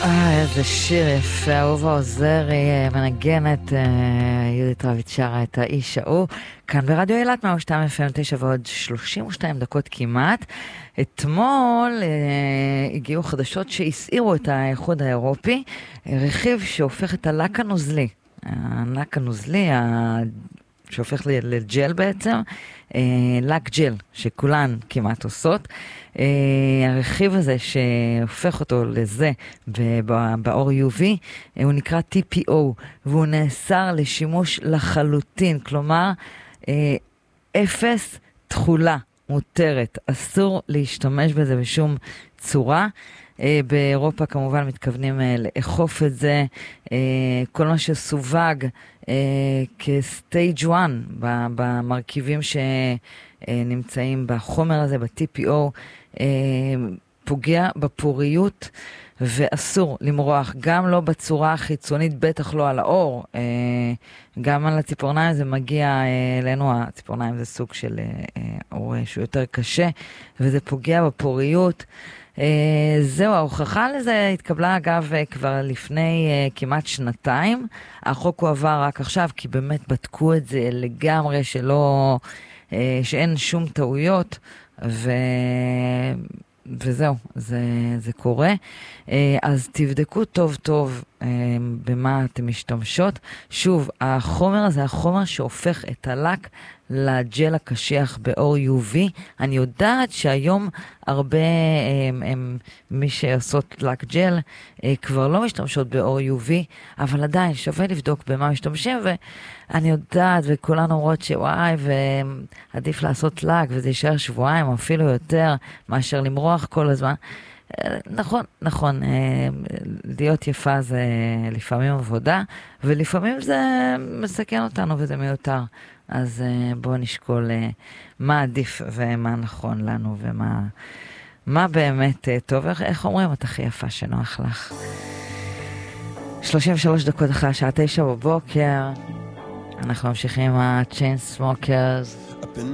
איזה שיר יפה, אהובה עוזרי מנגנת, יהודית רביץ שרה את האיש ההוא, כאן ברדיו אילת 102 FM 9 ועוד 32 דקות כמעט. אתמול הגיעו חדשות שהסעירו את האיחוד האירופי, רכיב שהופך את הלק הנוזלי, שהופך לג'ל בעצם, לק ג'ל, שכולן כמעט עושות. הרכיב הזה שהופך אותו לזה באור UV, הוא נקרא TPO, והוא נאסר לשימוש לחלוטין, כלומר, אפס תחולה מותרת, אסור להשתמש בזה בשום צורה. באירופה כמובן מתכוונים לאכוף את זה, כל מה שסווג כסטייג' 1 במרכיבים שנמצאים בחומר הזה, ב-TPO, פוגע בפוריות ואסור למרוח, גם לא בצורה החיצונית, בטח לא על האור, גם על הציפורניים זה מגיע אלינו, הציפורניים זה סוג של אור שהוא יותר קשה, וזה פוגע בפוריות. זהו, ההוכחה לזה התקבלה אגב כבר לפני כמעט שנתיים, החוק הוא עבר רק עכשיו, כי באמת בדקו את זה לגמרי שאין שום טעויות, וזהו, זה קורה. אז תבדקו טוב טוב במה אתם משתמשות. שוב, החומר הזה, החומר שהופך את הלק לג'ל הקשיח באור UV. אני יודעת שהיום הרבה מי שעושות לק ג'ל כבר לא משתמשות באור UV, אבל עדיין שווה לבדוק במה משתמשים, ואני יודעת וכולנו אומרות שוואי, ועדיף לעשות לק וזה יישאר שבועיים או אפילו יותר מאשר למרוח כל הזמן. נכון, להיות יפה זה לפעמים עבודה, ולפעמים זה מסכן אותנו וזה מיותר. אז בואו נשקול מה עדיף ומה נכון לנו ומה באמת טוב. איך אומרים? את הכי יפה שנוח לך. 33 דקות אחרי השעה 9 בבוקר, אנחנו ממשיכים עם ה-Chainsmokers.